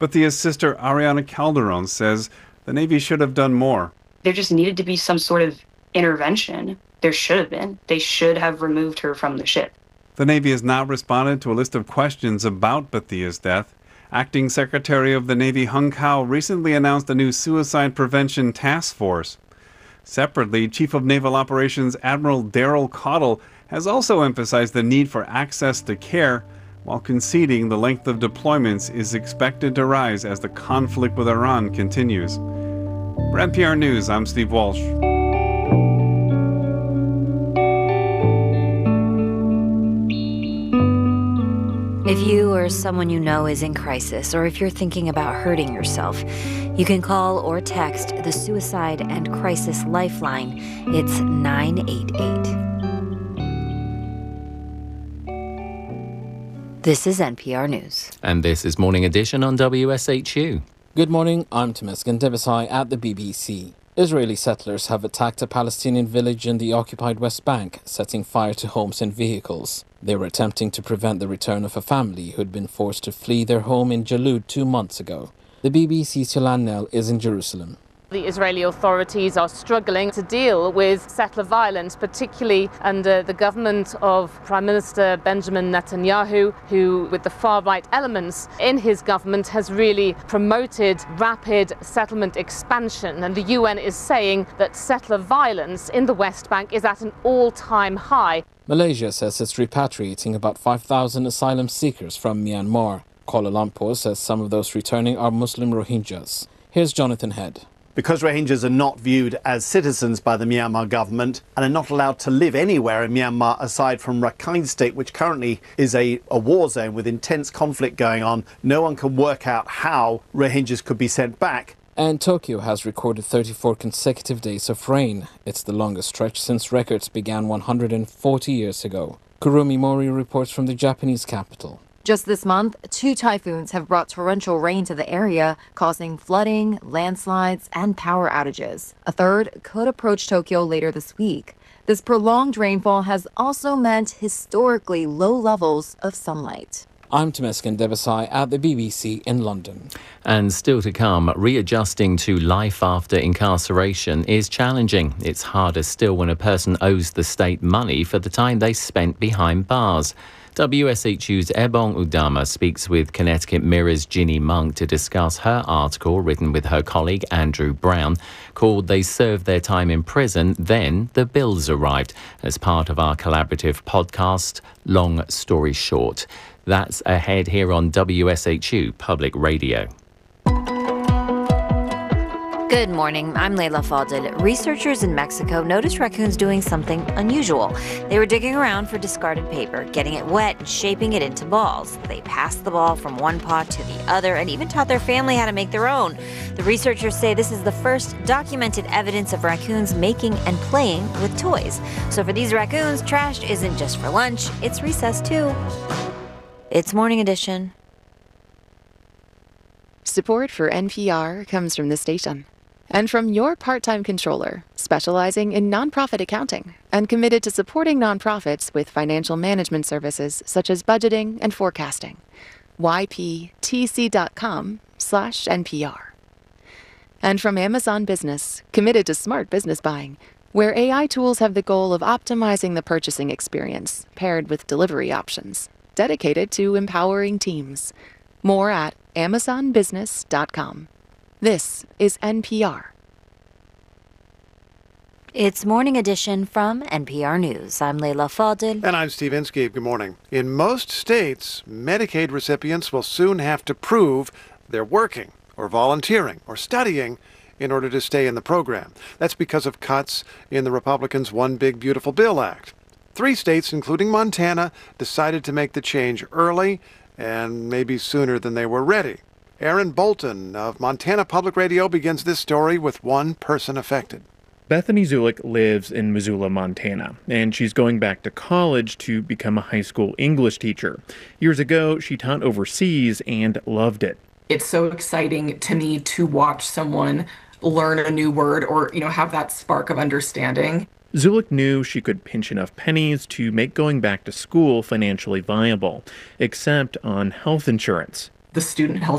Bathia's sister Ariana Calderon says the Navy should have done more. There just needed to be some sort of intervention. There should have been. They should have removed her from the ship. The Navy has not responded to a list of questions about Bathia's death. Acting Secretary of the Navy Hung Kao recently announced a new suicide prevention task force. Separately, Chief of Naval Operations Admiral Daryl Caudill has also emphasized the need for access to care, while conceding the length of deployments is expected to rise as the conflict with Iran continues. For NPR News, I'm Steve Walsh. If you or someone you know is in crisis, or if you're thinking about hurting yourself, you can call or text the Suicide and Crisis Lifeline. It's 988. This is NPR News. And this is Morning Edition on WSHU. Good morning, I'm Temesgen Devasai at the BBC. Israeli settlers have attacked a Palestinian village in the occupied West Bank, setting fire to homes and vehicles. They were attempting to prevent the return of a family who had been forced to flee their home in Jalud 2 months ago. The BBC's Yolan Nell is in Jerusalem. The Israeli authorities are struggling to deal with settler violence, particularly under the government of Prime Minister Benjamin Netanyahu, who, with the far-right elements in his government, has really promoted rapid settlement expansion. And the UN is saying that settler violence in the West Bank is at an all-time high. Malaysia says it's repatriating about 5,000 asylum seekers from Myanmar. Kuala Lumpur says some of those returning are Muslim Rohingyas. Here's Jonathan Head. Because Rohingyas are not viewed as citizens by the Myanmar government and are not allowed to live anywhere in Myanmar aside from Rakhine State, which currently is a war zone with intense conflict going on, no one can work out how Rohingyas could be sent back. And Tokyo has recorded 34 consecutive days of rain. It's the longest stretch since records began 140 years ago. Kurumi Mori reports from the Japanese capital. Just this month, 2 typhoons have brought torrential rain to the area, causing flooding, landslides, and power outages. A third could approach Tokyo later this week. This prolonged rainfall has also meant historically low levels of sunlight. I'm Temesgen Devasai at the BBC in London. And still to come, readjusting to life after incarceration is challenging. It's harder still when a person owes the state money for the time they spent behind bars. WSHU's Ebong Udama speaks with Connecticut Mirror's Ginny Monk to discuss her article written with her colleague Andrew Brown called They Served Their Time in Prison, Then the Bills Arrived, as part of our collaborative podcast, Long Story Short. That's ahead here on WSHU Public Radio. Good morning. I'm Leila Fadel. Researchers in Mexico noticed raccoons doing something unusual. They were digging around for discarded paper, getting it wet and shaping it into balls. They passed the ball from one pot to the other and even taught their family how to make their own. The researchers say this is the first documented evidence of raccoons making and playing with toys. So for these raccoons, trash isn't just for lunch, it's recess too. It's Morning Edition. Support for NPR comes from this station and from your part-time controller, specializing in nonprofit accounting and committed to supporting nonprofits with financial management services such as budgeting and forecasting. yptc.com/NPR. And from Amazon Business, committed to smart business buying, where AI tools have the goal of optimizing the purchasing experience paired with delivery options, dedicated to empowering teams. More at amazonbusiness.com. This is NPR. It's Morning Edition from NPR News. I'm Leila Fadel. And I'm Steve Inskeep. Good morning. In most states, Medicaid recipients will soon have to prove they're working or volunteering or studying in order to stay in the program. That's because of cuts in the Republicans' One Big Beautiful Bill Act. 3 states, including Montana, decided to make the change early and maybe sooner than they were ready. Aaron Bolton of Montana Public Radio begins this story with one person affected. Bethany Zulik lives in Missoula, Montana, and she's going back to college to become a high school English teacher. Years ago, she taught overseas and loved it. It's so exciting to me to watch someone learn a new word or, have that spark of understanding. Zulik knew she could pinch enough pennies to make going back to school financially viable, except on health insurance. The student health